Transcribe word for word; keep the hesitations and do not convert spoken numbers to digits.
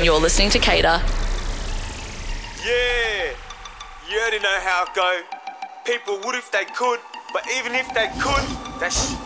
and you're listening to Cater. Yeah, you already know how it go. People would if they could, but even if they could, that sh-